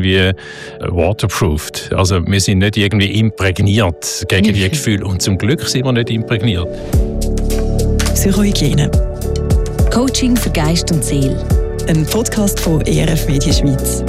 irgendwie waterproofed. Also wir sind nicht irgendwie imprägniert gegen die Gefühle und zum Glück sind wir nicht imprägniert. Psychohygiene. Coaching für Geist und Seele. Ein Podcast von ERF Media Schweiz.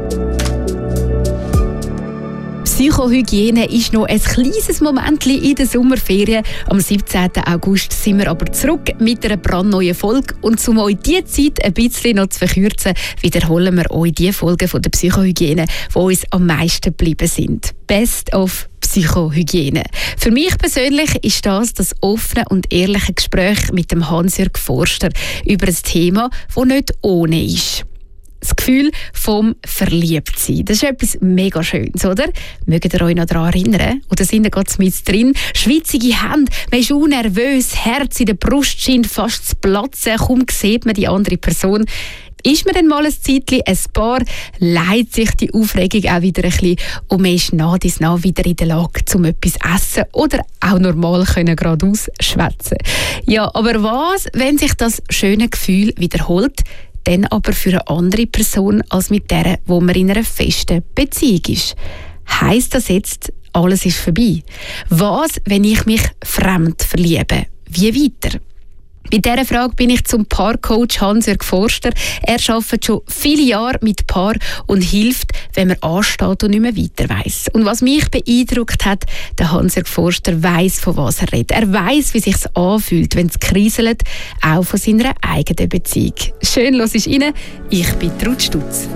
Psychohygiene ist noch ein kleines Momentchen in der Sommerferien. Am 17. August sind wir aber zurück mit einer brandneuen Folge. Und um euch diese Zeit ein bisschen noch zu verkürzen, wiederholen wir euch die Folgen von der Psychohygiene, die uns am meisten geblieben sind. Best of Psychohygiene. Für mich persönlich ist das offene und ehrliche Gespräch mit dem Hans-Jörg Forster über ein Thema, das nicht ohne ist. Das Gefühl vom Verliebtsein. Das ist etwas mega Schönes, oder? Mögt ihr euch noch daran erinnern? Oder sind ihr gerade mit drin? Schwitzige Hände, man ist nervös, Herz in der Brust scheint fast zu platzen, kaum sieht man die andere Person. Ist man dann mal ein Zeitchen ein Paar, leidet sich die Aufregung auch wieder ein bisschen und man ist nach wieder in der Lage, um etwas zu essen oder auch normal geradeaus schwätzen. Ja, aber was, wenn sich das schöne Gefühl wiederholt, dann aber für eine andere Person als mit der, wo man in einer festen Beziehung ist? Heisst das jetzt, alles ist vorbei? Was, wenn ich mich fremd verliebe? Wie weiter? Bei dieser Frage bin ich zum Paarcoach Hans-Jörg Forster. Er arbeitet schon viele Jahre mit Paaren und hilft, wenn man ansteht und nicht mehr weiter weiss. Und was mich beeindruckt hat, der Hans-Jörg Forster weiss, von was er redet. Er weiss, wie es sich anfühlt, wenn es kriselt, auch von seiner eigenen Beziehung. Schön, hörst du rein. Ich bin Ruth Stutz.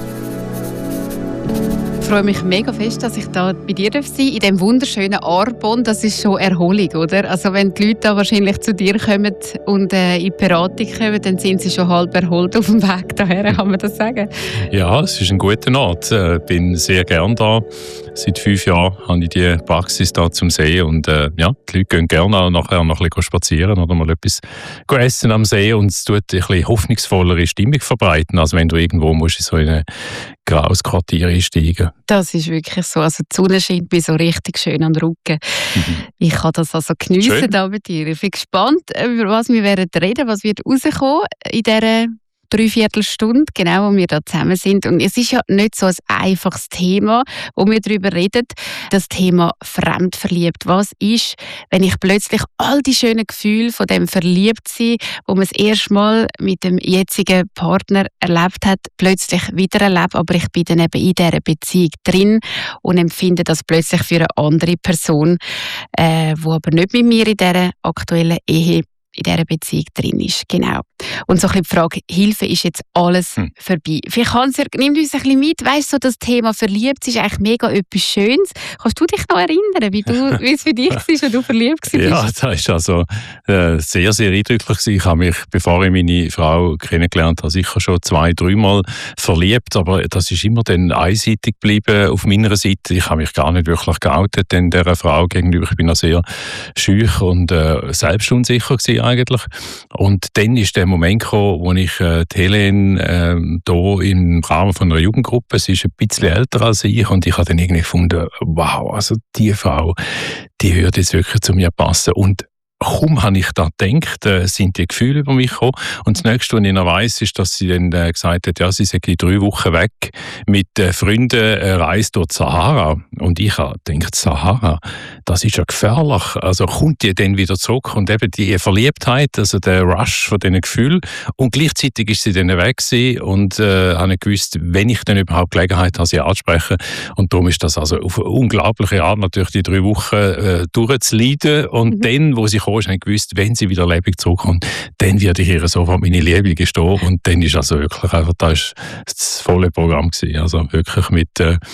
Ich freue mich mega fest, dass ich da bei dir sein darf, in diesem wunderschönen Arbon. Das ist schon Erholung, oder? Also wenn die Leute da wahrscheinlich zu dir kommen und in die Beratung kommen, dann sind sie schon halb erholt auf dem Weg daher, kann man das sagen? Ja, es ist ein guter Ort. Ich bin sehr gerne da. Seit 5 Jahren habe ich die Praxis da zum See und die Leute gehen gerne auch nachher noch ein bisschen spazieren oder mal etwas essen am See und es tut ein bisschen hoffnungsvollere Stimmung verbreiten, als wenn du irgendwo musst in so ein graues Quartier einsteigen. Das ist wirklich so. Also die Sonne scheint mir so richtig schön an den Rücken. Ich kann das also geniessen da mit dir. Ich bin gespannt, über was wir reden werden, was wird rauskommen in dieser 3/4 Stunde, genau, wo wir da zusammen sind. Und es ist ja nicht so ein einfaches Thema, wo wir darüber reden. Das Thema fremdverliebt. Was ist, wenn ich plötzlich all die schönen Gefühle von dem Verliebtsein, wo man das erste Mal mit dem jetzigen Partner erlebt hat, plötzlich wieder erlebe, aber ich bin dann eben in dieser Beziehung drin und empfinde das plötzlich für eine andere Person, die aber nicht mit mir in dieser aktuellen Ehe in dieser Beziehung drin ist. Genau. Und so ein bisschen die Frage, Hilfe, ist jetzt alles vorbei? Vielleicht Hans-Jörg, nimm uns ein bisschen mit, weißt du, so das Thema verliebt ist eigentlich mega etwas Schönes. Kannst du dich noch erinnern, wie es für dich war, als du verliebt warst? Ja, das war also sehr, sehr eindrücklich. Ich habe mich, bevor ich meine Frau kennengelernt habe, sicher schon 2-3 Mal verliebt, aber das ist immer dann einseitig geblieben auf meiner Seite. Ich habe mich gar nicht wirklich geoutet dieser Frau gegenüber. Ich bin noch sehr schüch und selbstunsicher gewesen eigentlich. Und dann ist der Moment gekommen, wo ich die Helene hier im Rahmen von einer Jugendgruppe, sie ist ein bisschen älter als ich, und ich habe dann irgendwie gefunden, wow, also die Frau, die würde jetzt wirklich zu mir passen. Und kaum habe ich da gedacht, sind die Gefühle über mich gekommen. Und das Nächste, was ich noch weiss, ist, dass sie dann gesagt hat, ja, sie sei 3 Wochen weg mit Freunden, Reise durch die Sahara. Und ich habe gedacht, Sahara, das ist ja gefährlich. Also kommt die dann wieder zurück? Und eben die Verliebtheit, also der Rush von diesen Gefühlen. Und gleichzeitig ist sie dann weg gewesen und habe nicht gewusst, wenn ich dann überhaupt Gelegenheit habe, sie anzusprechen. Und darum ist das also auf eine unglaubliche Art natürlich die 3 Wochen durchzuleiden. Und dann, wo sie kam, habe ich gewusst, wenn sie wieder lebendig zurückkommt, dann werde ich ihr sofort meine Liebe gestehen. Und dann ist also wirklich einfach, das volle Programm gewesen. Also wirklich mit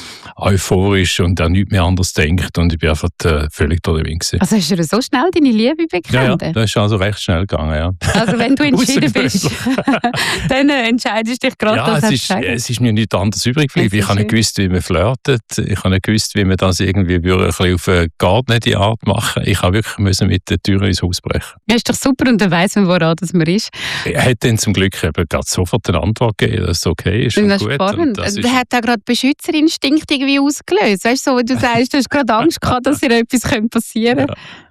euphorisch und an nichts mehr anderes denkt. Und ich bin einfach völlig da drin gewesen. Also hast du so schnell deine Liebe bekannt? Ja, das ist also recht schnell gegangen, ja. Also wenn du entschieden bist, dann entscheidest du dich gerade, ja, es ist mir nichts anderes übrig geblieben. Ich habe nicht gewusst, wie man flirtet. Ich habe nicht gewusst, wie man das irgendwie ein bisschen auf eine geordnete Art machen. Ich habe wirklich mit der Tür ins Haus brechen. Ja, ist doch super, und dann weiss man, woran das man ist. Er hat dann zum Glück eben gerade sofort eine Antwort gegeben, dass es okay ist. Und das ist spannend. Der hat auch gerade Beschützerinstinkt irgendwie ausgelöst. Weißt du, so, wie du sagst, du hast gerade Angst gehabt, dass dir etwas passieren könnte.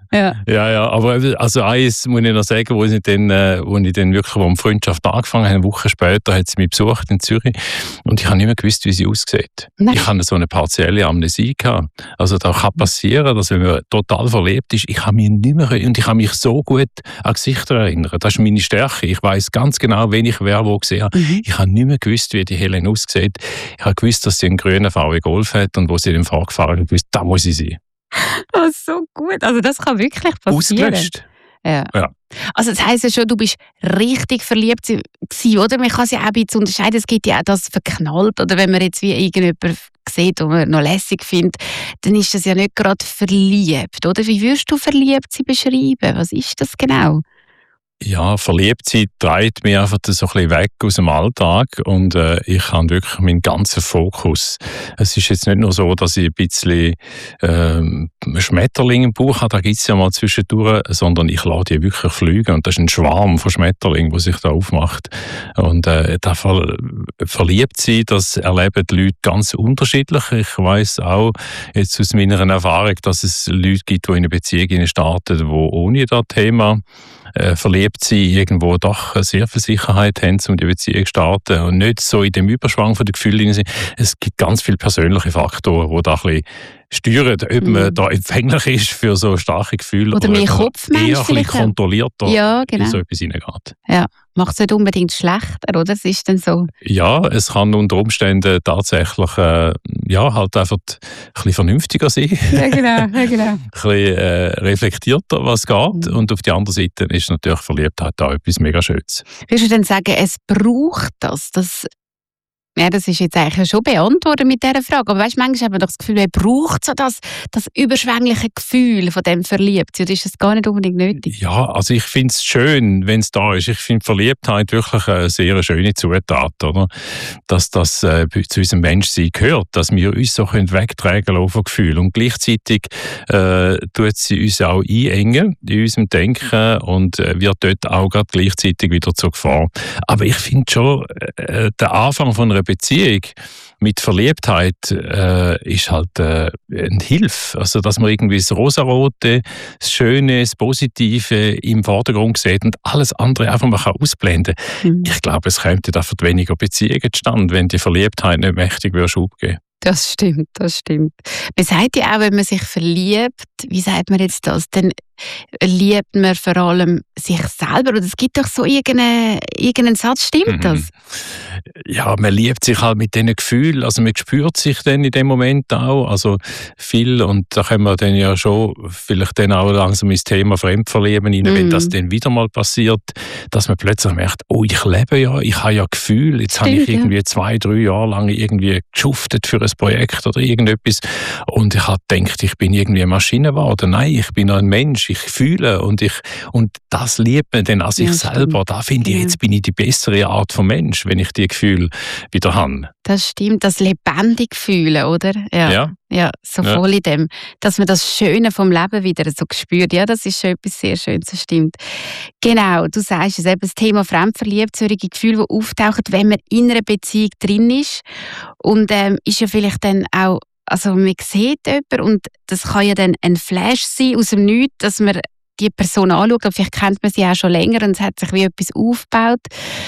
Ja, aber also eins muss ich noch sagen, wo ich dann wirklich, wo die Freundschaft angefangen hat, eine Woche später hat sie mich besucht in Zürich und ich habe nicht mehr gewusst, wie sie aussieht. Nein. Ich hatte so eine partielle Amnesie gehabt. Also da kann passieren, dass wenn man total verliebt ist, ich kann mich nicht mehr, und ich kann mich so gut an Gesichter erinnern. Das ist meine Stärke. Ich weiss ganz genau, wen ich wer wo gesehen habe. Ich habe nicht mehr gewusst, wie die Helen aussieht. Ich habe gewusst, dass sie einen grünen VW Golf hat und wo sie den vorgefahren hat, gewusst, da muss ich sein. Oh, so gut. Also das kann wirklich passieren. Ausgelöscht. Ja. Ja. Also das heisst ja schon, du bist richtig verliebt gewesen, oder? Man kann es ja auch ein bisschen unterscheiden. Es gibt ja auch das verknallt. Oder wenn man jetzt wie irgendjemanden sieht, den man noch lässig findet, dann ist das ja nicht gerade verliebt, oder? Wie würdest du verliebt sein beschreiben? Was ist das genau? Ja, Verliebtheit treibt mich einfach so ein bisschen weg aus dem Alltag und ich habe wirklich meinen ganzen Fokus. Es ist jetzt nicht nur so, dass ich ein bisschen Schmetterlinge im Bauch habe, da gibt es ja mal zwischendurch, sondern ich lasse die wirklich fliegen und das ist ein Schwarm von Schmetterlingen, der sich da aufmacht. Und da verliebt sein, das erleben die Leute ganz unterschiedlich. Ich weiss auch jetzt aus meiner Erfahrung, dass es Leute gibt, die in eine Beziehung starten, die ohne das Thema verliebt sein, irgendwo doch sehr viel Sicherheit haben, um die Beziehung zu starten und nicht so in dem Überschwang von den Gefühlen sind. Es gibt ganz viele persönliche Faktoren, die da ein bisschen steuern, ob man da empfänglich ist für so starke Gefühle oder mehr Kopfmensch eher ein bisschen kontrollierter genau. in so etwas hineingeht. Ja, macht es nicht unbedingt schlechter, oder? Es ist dann so. Ja, es kann unter Umständen tatsächlich halt einfach ein bisschen vernünftiger sein. Ja, genau. Ein bisschen reflektierter, was geht. Und auf der anderen Seite ist natürlich Verliebtheit auch etwas mega Schönes. Würdest du dann sagen, es braucht das? Ja, das ist jetzt eigentlich schon beantwortet mit dieser Frage. Aber weißt, manchmal hat man doch das Gefühl, man braucht so das überschwängliche Gefühl von dem Verliebtsein. Oder ist das gar nicht unbedingt nötig? Ja, also ich finde es schön, wenn es da ist. Ich finde Verliebtheit wirklich eine sehr schöne Zutat, oder? Dass das zu unserem Menschsein gehört, dass wir uns so wegtragen lassen von Gefühlen. Und gleichzeitig tut sie uns auch einengen in unserem Denken und wird dort auch gerade gleichzeitig wieder zur Gefahr. Aber ich finde schon, der Anfang von einer Beziehung mit Verliebtheit ist halt eine Hilfe. Also, dass man irgendwie das Rosarote, das Schöne, das Positive im Vordergrund sieht und alles andere einfach mal ausblenden kann. Ich glaube, es käme dafür weniger Beziehungen zustande, wenn die Verliebtheit nicht mächtig Schub geben. Das stimmt. Man sagt ja auch, wenn man sich verliebt, wie sagt man jetzt das, dann liebt man vor allem sich selber. Oder es gibt doch so irgendeinen Satz, stimmt das? Ja, man liebt sich halt mit diesen Gefühlen, also man spürt sich dann in dem Moment auch, also viel, und da können wir dann ja schon vielleicht dann auch langsam ins Thema Fremdverlieben rein, wenn das dann wieder mal passiert, dass man plötzlich merkt, oh, ich lebe ja, ich habe ja Gefühle, jetzt habe ich irgendwie 2-3 Jahre lang irgendwie geschuftet für ein Projekt oder irgendetwas und ich habe gedacht, ich bin irgendwie eine Maschine geworden. Nein, ich bin ein Mensch, ich fühle und das liebt man dann an sich selber. Da finde ich, jetzt bin ich die bessere Art von Mensch, wenn ich die Gefühle wieder habe. Das stimmt, das lebendig fühlen, oder? Ja, voll in dem, dass man das Schöne vom Leben wieder so spürt. Ja, das ist schon etwas sehr Schönes, das stimmt. Genau, du sagst es eben, das Thema Fremdverliebt, solche Gefühle, die auftauchen, wenn man in einer Beziehung drin ist. Und ist ja vielleicht dann auch, also man sieht jemanden und das kann ja dann ein Flash sein aus dem Nichts, dass man die Person anschaut, aber vielleicht kennt man sie auch schon länger und es hat sich wie etwas aufgebaut.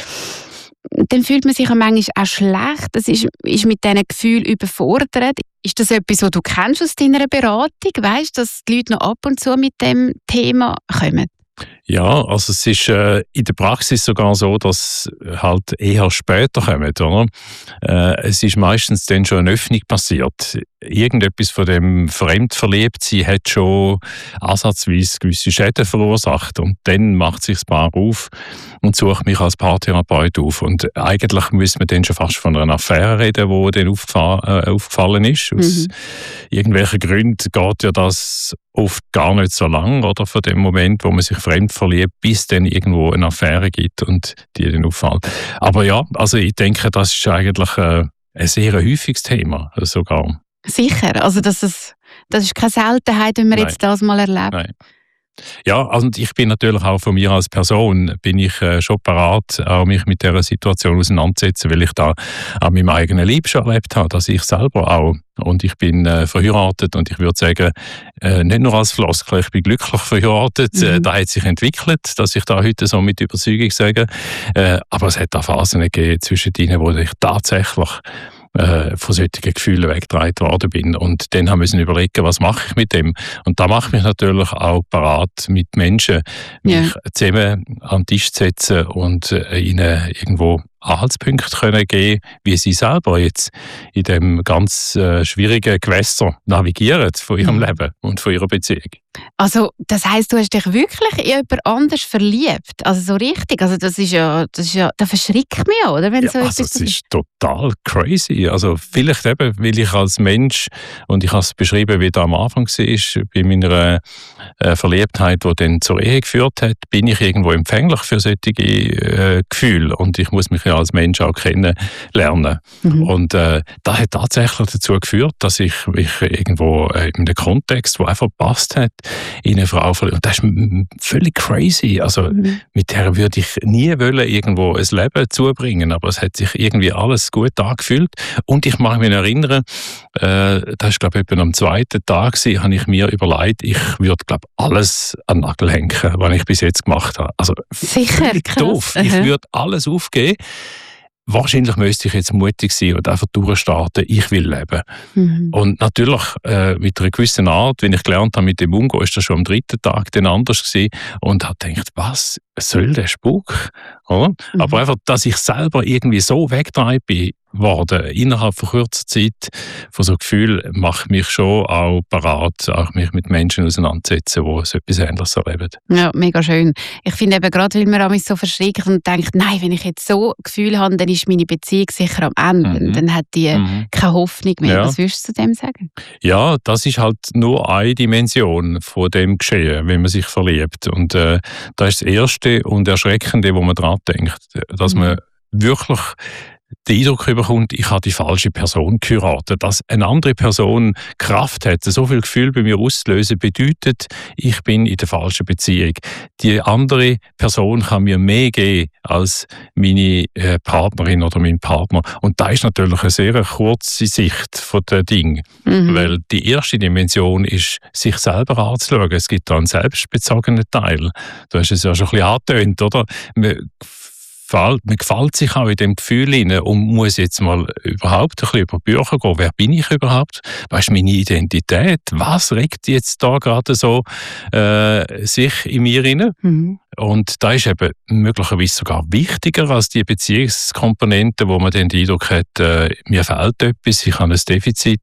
Dann fühlt man sich auch manchmal auch schlecht. Das ist mit diesen Gefühlen überfordert. Ist das etwas, was du kennst aus deiner Beratung? Weißt du, dass die Leute noch ab und zu mit dem Thema kommen? Ja, also es ist in der Praxis sogar so, dass halt eher später kommen, oder? Es ist meistens dann schon eine Öffnung passiert. Irgendetwas von dem Fremdverliebtsein hat schon ansatzweise gewisse Schäden verursacht und dann macht sich das Paar auf und sucht mich als Paartherapeut auf. Und eigentlich müssen wir dann schon fast von einer Affäre reden, die dann aufgefallen ist. Aus irgendwelchen Gründen geht ja das oft gar nicht so lang, oder, von dem Moment, wo man sich fremd verliebt, bis dann irgendwo eine Affäre gibt und die dann auffällt. Aber ja, also ich denke, das ist eigentlich ein sehr häufiges Thema sogar. Sicher, also das ist keine Seltenheit, wenn man jetzt das mal erlebt. Nein. Ja, und ich bin natürlich auch von mir als Person, bin ich schon bereit, auch mich mit dieser Situation auseinanderzusetzen, weil ich da an meinem eigenen Leben schon erlebt habe, dass ich selber auch. Und ich bin verheiratet und ich würde sagen, nicht nur als Floskel, ich bin glücklich verheiratet. Da hat sich entwickelt, dass ich da heute so mit Überzeugung sage. Aber es hat auch Phasen gegeben zwischen denen, wo ich tatsächlich von solchen Gefühlen weggetragen worden bin. Und dann haben wir überlegen, was mache ich mit dem? Und da mache ich mich natürlich auch parat, mit Menschen mich zusammen an den Tisch zu setzen und ihnen irgendwo Anhaltspunkte können geben, wie sie selber jetzt in dem ganz schwierigen Gewässer navigieren von ihrem Leben und von ihrer Beziehung. Also, das heisst, du hast dich wirklich in jemand anders verliebt? Also so richtig? Also das ist ja, das verschrickt mich, oder? Wenn Ja, so also etwas es ist total crazy. Also vielleicht eben, weil ich als Mensch, und ich habe es beschrieben, wie das am Anfang war, bei meiner Verliebtheit, die dann zur Ehe geführt hat, bin ich irgendwo empfänglich für solche Gefühle. Und ich muss mich ja als Mensch auch kennenlernen. Und das hat tatsächlich dazu geführt, dass ich mich irgendwo in einem Kontext, der einfach gepasst hat, in eine Frau verliebt. Und das ist völlig crazy. Also mit der würde ich nie wollen, irgendwo ein Leben zubringen, aber es hat sich irgendwie alles gut angefühlt. Und ich mag mich erinnern, das war glaube ich etwa am zweiten Tag, habe ich mir überlegt, ich würde glaube alles an den Nagel hängen, was ich bis jetzt gemacht habe. Also sicher doof. Ich würde alles aufgeben. Wahrscheinlich müsste ich jetzt mutig sein und einfach durchstarten, ich will leben. Und natürlich mit einer gewissen Art, wenn ich gelernt habe mit dem Umgehen, ist das schon am dritten Tag dann anders gewesen und habe gedacht, was soll der Spuk? Oder? Aber einfach, dass ich selber irgendwie so weggetragen bin worden, innerhalb von kurzer Zeit, von so Gefühl, macht mich schon auch bereit, auch mich mit Menschen auseinanderzusetzen, die so etwas Ähnliches erleben. Ja, mega schön. Ich finde eben gerade, weil man mich so verschreckt und denkt, nein, wenn ich jetzt so Gefühl habe, dann ist meine Beziehung sicher am Ende. Dann hat die keine Hoffnung mehr. Ja. Was würdest du zu dem sagen? Ja, das ist halt nur eine Dimension von dem Geschehen, wenn man sich verliebt. Und das ist das Erste und Erschreckende, wo man dran denkt, dass man wirklich den Eindruck bekommt, ich habe die falsche Person geheiratet. Dass eine andere Person Kraft hat, so viel Gefühl bei mir auszulösen, bedeutet, ich bin in der falschen Beziehung. Die andere Person kann mir mehr geben als meine Partnerin oder mein Partner. Und da ist natürlich eine sehr kurze Sicht von den Dingen. Weil die erste Dimension ist, sich selber anzuschauen. Es gibt da einen selbstbezogenen Teil. Du hast es ja schon ein bisschen angetönt, oder? Man gefällt sich auch in dem Gefühl hinein und muss jetzt mal überhaupt ein bisschen über Bücher gehen. Wer bin ich überhaupt? Was ist meine Identität? Was regt jetzt da gerade so sich in mir hinein? Und da ist eben möglicherweise sogar wichtiger als die Beziehungskomponente, wo man dann den Eindruck hat, mir fehlt etwas, ich habe ein Defizit,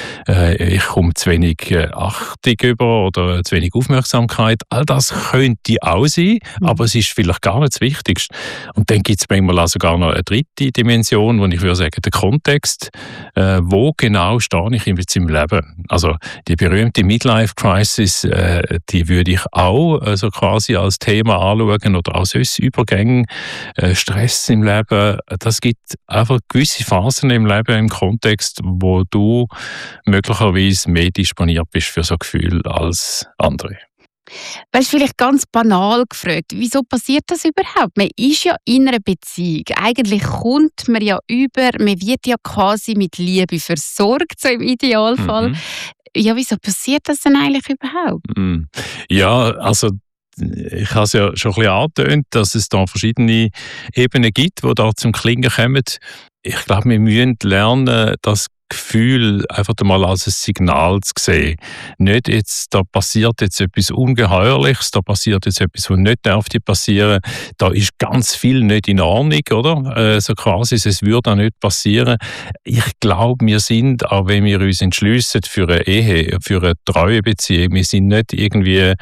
ich komme zu wenig Achtung über oder zu wenig Aufmerksamkeit. All das könnte auch sein, aber es ist vielleicht gar nicht das Wichtigste. Und dann gibt es manchmal auch sogar noch eine dritte Dimension, wo ich würde sagen, der Kontext, wo genau stehe ich jetzt im Leben. Also die berühmte Midlife-Crisis, die würde ich auch also quasi als Thema anschauen oder auch sonst Übergänge, Stress im Leben. Das gibt einfach gewisse Phasen im Leben, im Kontext, wo du möglicherweise mehr disponiert bist für so Gefühle als andere. Weißt du, vielleicht ganz banal gefragt, wieso passiert das überhaupt? Man ist ja in einer Beziehung. Eigentlich kommt man ja über, man wird ja quasi mit Liebe versorgt, so im Idealfall. Ja, wieso passiert das denn eigentlich überhaupt? Ja, also ich habe es ja schon ein bisschen angetönt, dass es da verschiedene Ebenen gibt, die da zum Klingen kommen. Ich glaube, wir müssen lernen, das Gefühl einfach einmal als ein Signal zu sehen. Nicht jetzt, da passiert jetzt etwas Ungeheuerliches, da passiert jetzt etwas, was nicht passieren darf. Da ist ganz viel nicht in Ordnung, oder? So quasi, es würde auch nicht passieren. Ich glaube, wir sind, auch wenn wir uns entschliessen für eine Ehe, für eine treue Beziehung, wir sind nicht irgendwie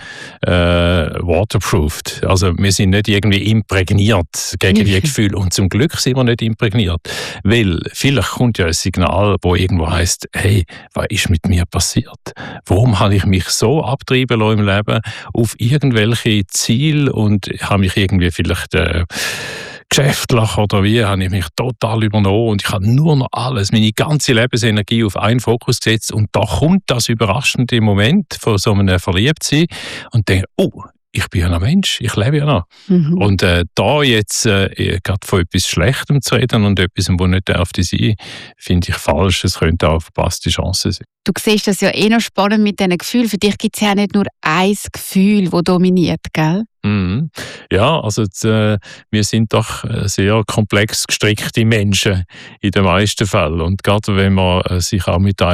waterproofed. Also wir sind nicht irgendwie imprägniert gegen die Gefühle. Und zum Glück sind wir nicht imprägniert. Weil vielleicht kommt ja ein Signal, wo irgendwo heisst, hey, was ist mit mir passiert? Warum habe ich mich so abtreiben lassen im Leben auf irgendwelche Ziele und habe mich irgendwie vielleicht geschäftlich oder wie, habe ich mich total übernommen und ich habe nur noch alles, meine ganze Lebensenergie auf einen Fokus gesetzt und da kommt das überraschende Moment von so einem Verliebtsein und denke, oh, ich bin ja noch Mensch, ich lebe ja noch. Und da jetzt gerade von etwas Schlechtem zu reden und etwas, was nicht darf sein, finde ich falsch. Es könnte auch eine verpasste Chance sein. Du siehst das ja noch spannend mit diesen Gefühlen. Für dich gibt es ja nicht nur ein Gefühl, das dominiert, gell? Ja, also wir sind doch sehr komplex gestrickte Menschen in den meisten Fällen. Und gerade wenn man sich auch mit